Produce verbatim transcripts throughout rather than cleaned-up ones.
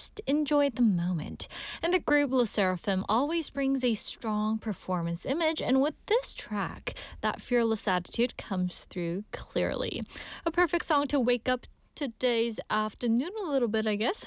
just enjoy the moment. And the group Le Seraphim always brings a strong performance image, and with this track, that fearless attitude comes through clearly. A perfect song to wake up today's afternoon a little bit, I guess.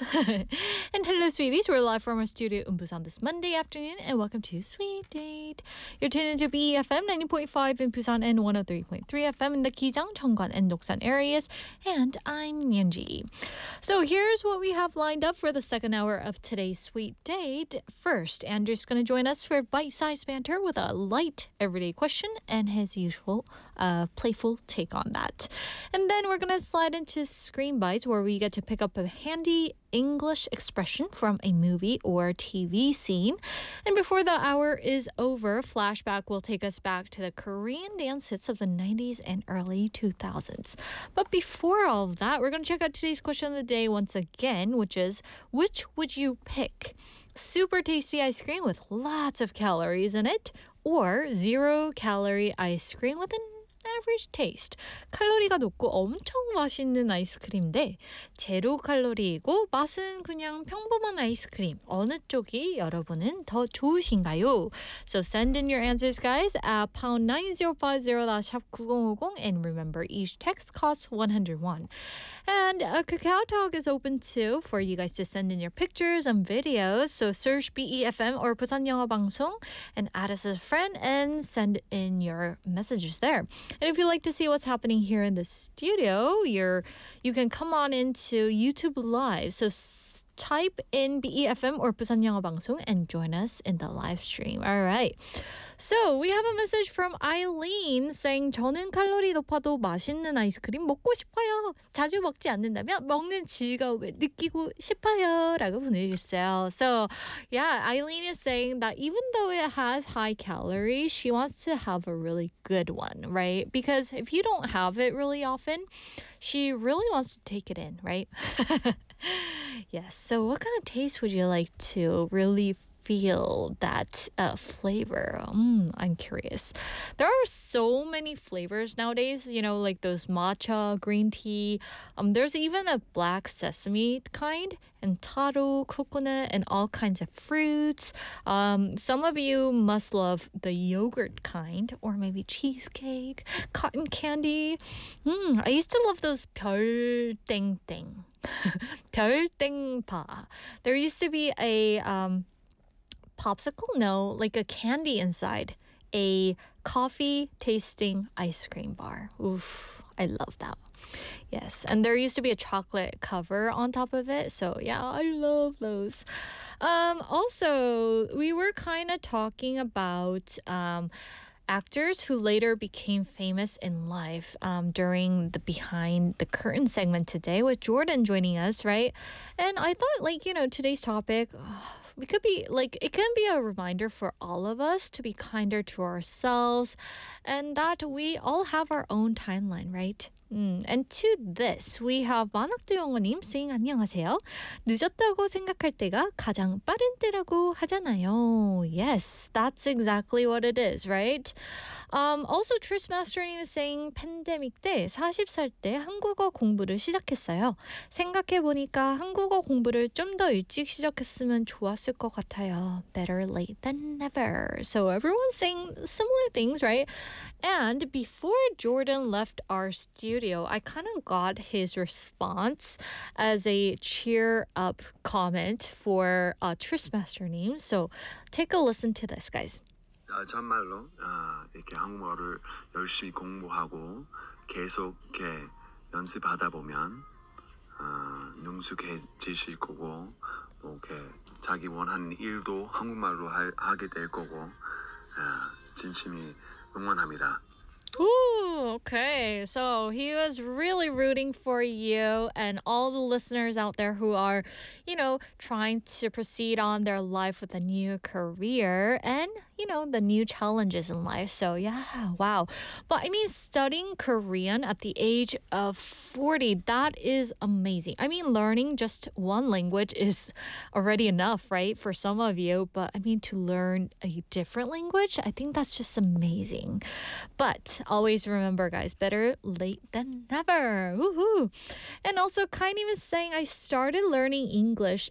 And hello, sweeties. We're live from our studio in Busan this Monday afternoon, and welcome to Sweet Date. You're tuned into B E F M ninety point five in Busan and one oh three point three F M in the Gijang, Cheonggan, and Doksan areas. And I'm Yeonji. So here's what we have lined up for the second hour of today's Sweet Date. First, Andrew's going to join us for bite-sized banter with a light everyday question and his usual uh, playful take on that. And then we're going to slide into Screen Bites, where we get to pick up a handy English expression from a movie or T V scene. And before the hour is over, Flashback will take us back to the Korean dance hits of the nineties and early two thousands. But before all of that, we're going to check out today's question of the day once again, which is, which would you pick? Super tasty ice cream with lots of calories in it, or zero calorie ice cream with an average taste. 칼로리가 높고 엄청 맛있는 아이스크림인데 제로 칼로리이고 맛은 그냥 평범한 아이스크림. 어느 쪽이 여러분은 더 좋으신가요? So send in your answers, guys, at pound nine zero five zero 샵 구공오공, and remember, each text costs one hundred won. And uh, Kakao Talk is open too for you guys to send in your pictures and videos. So search B E F M or Busan 영어 방송 and add us as a friend and send in your messages there. And if you'd like to see what's happening here in the studio, you're you can come on into YouTube Live. So s- type in B E F M or Busan 영어 방송 and join us in the live stream. All right. So we have a message from Eileen saying, 저는 칼로리 높아도 맛있는 아이스크림 먹고 싶어요. 자주 먹지 않는다면 먹는 즐거움을 느끼고 싶어요. 라고 보내주셨어요. So yeah, Eileen is saying that even though it has high calories, she wants to have a really good one, right? Because if you don't have it really often, she really wants to take it in, right? Yes. So what kind of taste would you like to really feel that uh, flavor? Mm, I'm curious. There are so many flavors nowadays, you know, like those matcha, green tea. Um, there's even a black sesame kind, and taro, coconut, and all kinds of fruits. Um, some of you must love the yogurt kind, or maybe cheesecake, cotton candy. Mm, I used to love those 별땡땡. 별땡파. There used to be a um, popsicle? No, like a candy inside a coffee tasting ice cream bar. Oof, I love that. Yes, and there used to be a chocolate cover on top of it. So yeah, I love those. Um, also, we were kind of talking about um, actors who later became famous in life um, during the Behind the Curtain segment today with Jordan joining us, right? And I thought, like, you know, today's topic, oh, we could be like, it can be a reminder for all of us to be kinder to ourselves and that we all have our own timeline, right? Mm, and to this, we have 만학도 영어님 saying 안녕하세요. 늦었다고 생각할 때가 가장 빠른 때라고 하잖아요. Yes, that's exactly what it is, right? Um, also, Tristmaster님 is saying 팬데믹 때 마흔 살 때 한국어 공부를 시작했어요. 생각해보니까 한국어 공부를 좀 더 일찍 시작했으면 좋았을 것 같아요. Better late than never. So everyone's saying similar things, right? And before Jordan left our studio, I kind of got his response as a cheer up comment for uh, Tristmaster님. So take a listen to this, guys. 아, 참말로 아, 이렇게 한국어를 열심히 공부하고 계속 이렇게 연습하다 보면 아, 능숙해지실 거고 뭐 이렇게 자기 원하는 일도 한국말로 하, 하게 될 거고 아, 진심이 응원합니다. Ooh, okay. So he was really rooting for you and all the listeners out there who are, you know, trying to proceed on their life with a new career and, you know, the new challenges in life. So yeah, wow. But I mean, studying Korean at the age of forty, that is amazing. I mean, learning just one language is already enough, right? For some of you. But I mean, to learn a different language, I think that's just amazing. But always remember, guys, better late than never. Woohoo! And also, kind of saying I started learning English